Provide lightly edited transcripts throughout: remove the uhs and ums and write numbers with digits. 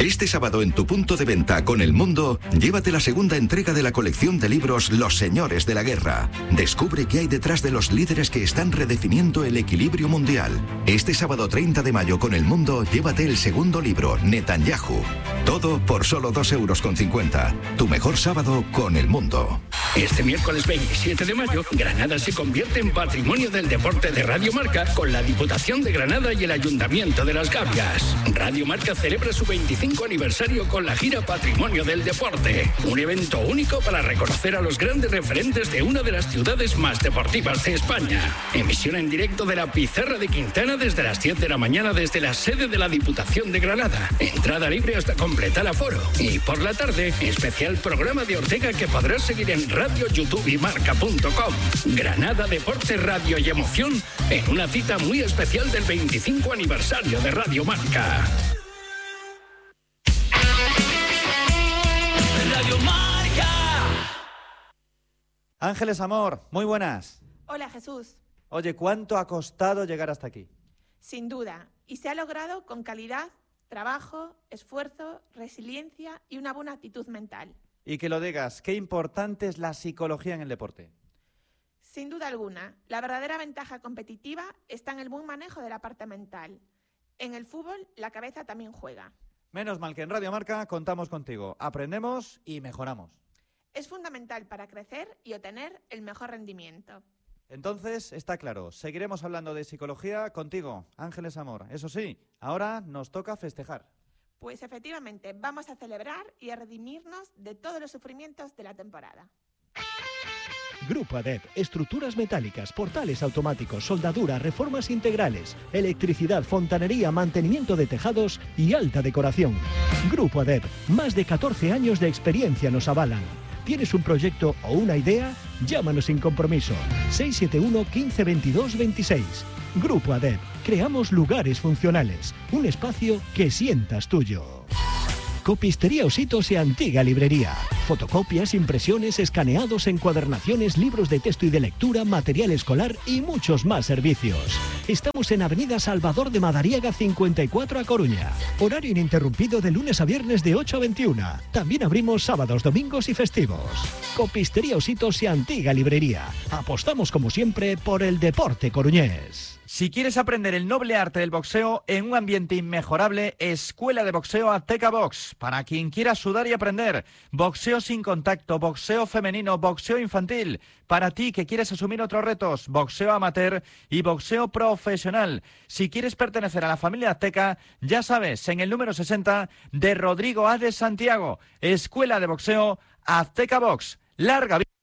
Este sábado en tu punto de venta con El Mundo, llévate la segunda entrega de la colección de libros Los Señores de la Guerra. Descubre qué hay detrás de los líderes que están redefiniendo el equilibrio mundial. Este sábado 30 de mayo con El Mundo, llévate el segundo libro, Netanyahu. Todo por solo 2,50 €. Tu mejor sábado con El Mundo. Este miércoles 27 de mayo, Granada se convierte en Patrimonio del Deporte de Radio Marca con la Diputación de Granada y el Ayuntamiento de Las Gavias. Radio Marca celebra su 25 aniversario con la gira Patrimonio del Deporte. Un evento único para reconocer a los grandes referentes de una de las ciudades más deportivas de España. Emisión en directo de la Pizarra de Quintana desde las 10 de la mañana desde la sede de la Diputación de Granada. Entrada libre hasta completar aforo. Y por la tarde, especial programa de Ortega que podrás seguir en Radio, YouTube y Marca.com. Granada, deporte, radio y emoción en una cita muy especial del 25 aniversario de Radio Marca. Radio Marca. Ángeles Amor, muy buenas. Hola, Jesús. Oye, ¿cuánto ha costado llegar hasta aquí? Sin duda, y se ha logrado con calidad, trabajo, esfuerzo, resiliencia y una buena actitud mental. Y que lo digas, qué importante es la psicología en el deporte. Sin duda alguna, la verdadera ventaja competitiva está en el buen manejo de la parte mental. En el fútbol, la cabeza también juega. Menos mal que en Radio Marca contamos contigo. Aprendemos y mejoramos. Es fundamental para crecer y obtener el mejor rendimiento. Entonces, está claro, seguiremos hablando de psicología contigo, Ángeles Amor. Eso sí, ahora nos toca festejar. Pues efectivamente, vamos a celebrar y a redimirnos de todos los sufrimientos de la temporada. Grupo ADEP, estructuras metálicas, portales automáticos, soldadura, reformas integrales, electricidad, fontanería, mantenimiento de tejados y alta decoración. Grupo ADEP, más de 14 años de experiencia nos avalan. ¿Tienes un proyecto o una idea? Llámanos sin compromiso. 671 15 22 26. Grupo ADEP. Creamos lugares funcionales. Un espacio que sientas tuyo. Copistería Ositos y Antigua Librería. Fotocopias, impresiones, escaneados, encuadernaciones, libros de texto y de lectura, material escolar y muchos más servicios. Estamos en Avenida Salvador de Madariaga 54 a Coruña. Horario ininterrumpido de lunes a viernes de 8 a 21. También abrimos sábados, domingos y festivos. Copistería Ositos y Antigua Librería. Apostamos como siempre por el deporte coruñés. Si quieres aprender el noble arte del boxeo en un ambiente inmejorable, Escuela de Boxeo Azteca Box. Para quien quiera sudar y aprender, boxeo sin contacto, boxeo femenino, boxeo infantil. Para ti que quieres asumir otros retos, boxeo amateur y boxeo profesional. Si quieres pertenecer a la familia Azteca, ya sabes, en el número 60 de Rodrigo A. de Santiago. Escuela de Boxeo Azteca Box. Larga vida.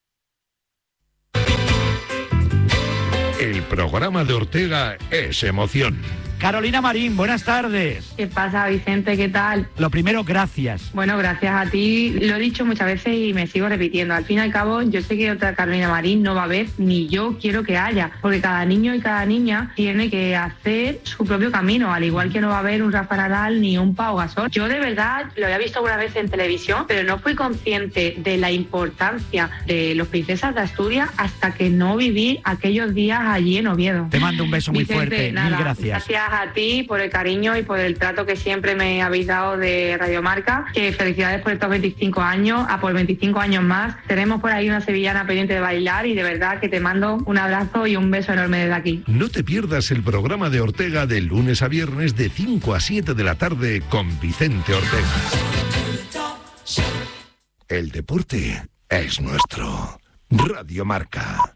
El programa de Ortega es emoción. Carolina Marín, buenas tardes. ¿Qué pasa, Vicente? ¿Qué tal? Lo primero, gracias. Bueno, gracias a ti. Lo he dicho muchas veces y me sigo repitiendo. Al fin y al cabo, yo sé que otra Carolina Marín no va a haber, ni yo quiero que haya, porque cada niño y cada niña tiene que hacer su propio camino, al igual que no va a haber un Rafa Nadal ni un Pau Gasol. Yo de verdad lo había visto alguna vez en televisión, pero no fui consciente de la importancia de los Princesas de Asturias hasta que no viví aquellos días allí en Oviedo. Te mando un beso muy Vicente, fuerte, nada, mil gracias. Gracias a ti por el cariño y por el trato que siempre me habéis dado de Radio Marca. Que felicidades por estos 25 años, a por 25 años más. Tenemos por ahí una sevillana pendiente de bailar y de verdad que te mando un abrazo y un beso enorme desde aquí. No te pierdas el programa de Ortega de lunes a viernes de 5 a 7 de la tarde con Vicente Ortega. El deporte es nuestro. Radio Marca.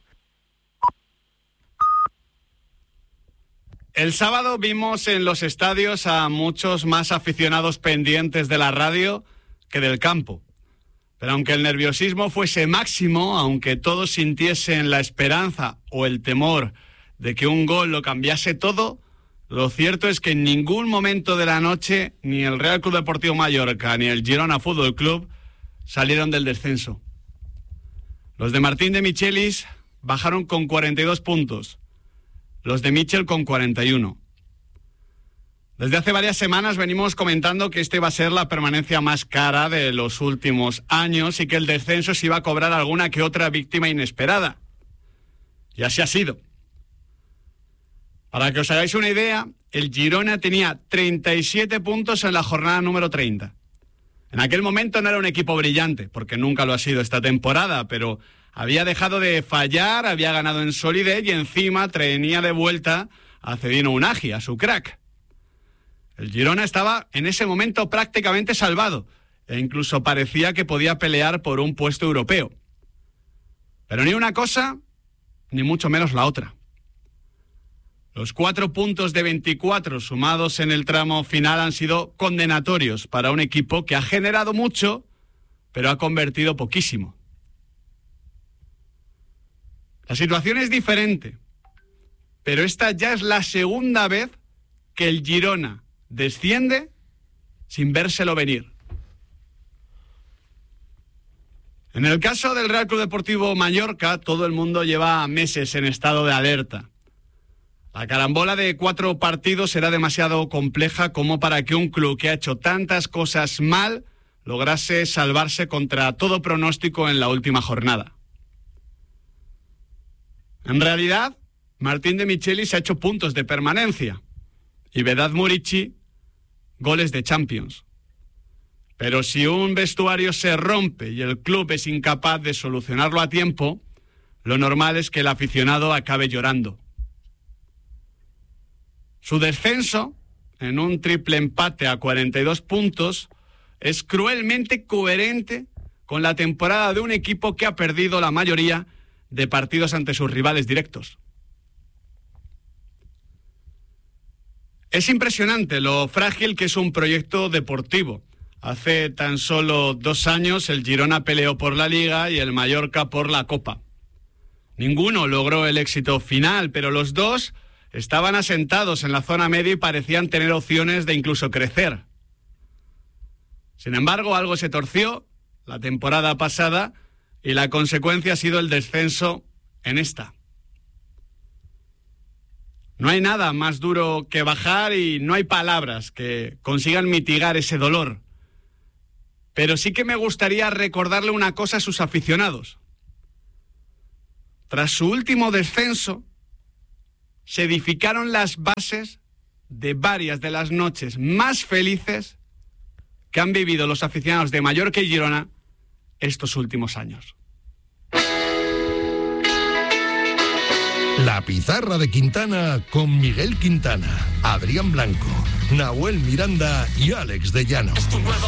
El sábado vimos en los estadios a muchos más aficionados pendientes de la radio que del campo. Pero aunque el nerviosismo fuese máximo, aunque todos sintiesen la esperanza o el temor de que un gol lo cambiase todo, lo cierto es que en ningún momento de la noche ni el Real Club Deportivo Mallorca ni el Girona Fútbol Club salieron del descenso. Los de Martín de Michelis bajaron con 42 puntos. Los de Michel con 41. Desde hace varias semanas venimos comentando que este iba a ser la permanencia más cara de los últimos años y que el descenso se iba a cobrar alguna que otra víctima inesperada. Y así ha sido. Para que os hagáis una idea, el Girona tenía 37 puntos en la jornada número 30. En aquel momento no era un equipo brillante, porque nunca lo ha sido esta temporada, pero había dejado de fallar, había ganado en solidez y encima tenía de vuelta a Cedino Unagi, a su crack. El Girona estaba en ese momento prácticamente salvado e incluso parecía que podía pelear por un puesto europeo. Pero ni una cosa, ni mucho menos la otra. Los 4 puntos de 24 sumados en el tramo final han sido condenatorios para un equipo que ha generado mucho, pero ha convertido poquísimo. La situación es diferente, pero esta ya es la segunda vez que el Girona desciende sin vérselo venir. En el caso del Real Club Deportivo Mallorca, todo el mundo lleva meses en estado de alerta. La carambola de 4 partidos era demasiado compleja como para que un club que ha hecho tantas cosas mal lograse salvarse contra todo pronóstico en la última jornada. En realidad, Martín de Michelis ha hecho puntos de permanencia y Vedat Murici goles de Champions. Pero si un vestuario se rompe y el club es incapaz de solucionarlo a tiempo, lo normal es que el aficionado acabe llorando. Su descenso, en un triple empate a 42 puntos, es cruelmente coherente con la temporada de un equipo que ha perdido la mayoría de partidos ante sus rivales directos. Es impresionante lo frágil que es un proyecto deportivo. Hace tan solo 2 años el Girona peleó por la Liga y el Mallorca por la Copa. Ninguno logró el éxito final, pero los dos estaban asentados en la zona media y parecían tener opciones de incluso crecer. Sin embargo, algo se torció la temporada pasada y la consecuencia ha sido el descenso en esta. No hay nada más duro que bajar y no hay palabras que consigan mitigar ese dolor. Pero sí que me gustaría recordarle una cosa a sus aficionados. Tras su último descenso, se edificaron las bases de varias de las noches más felices que han vivido los aficionados de Mallorca y Girona estos últimos años. La pizarra de Quintana con Miguel Quintana, Adrián Blanco, Nahuel Miranda y Alex de Llano.